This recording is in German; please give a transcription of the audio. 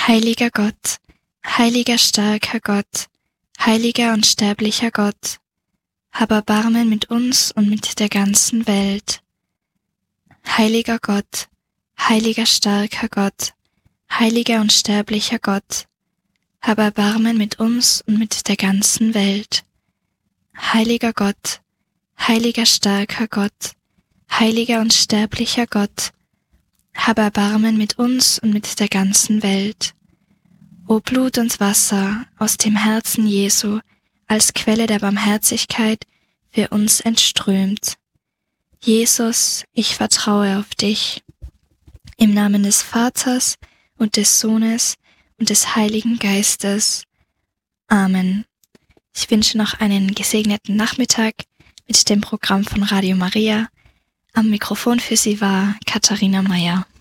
Heiliger Gott, heiliger starker Gott, heiliger unsterblicher Gott, hab Erbarmen mit uns und mit der ganzen Welt. Heiliger Gott, heiliger starker Gott, heiliger unsterblicher Gott, hab Erbarmen mit uns und mit der ganzen Welt. Heiliger Gott, heiliger starker Gott, heiliger unsterblicher Gott, hab Erbarmen mit uns und mit der ganzen Welt. O Blut und Wasser aus dem Herzen Jesu, als Quelle der Barmherzigkeit für uns entströmt. Jesus, ich vertraue auf dich. Im Namen des Vaters und des Sohnes und des Heiligen Geistes. Amen. Ich wünsche noch einen gesegneten Nachmittag mit dem Programm von Radio Maria. Am Mikrofon für Sie war Katharina Meyer.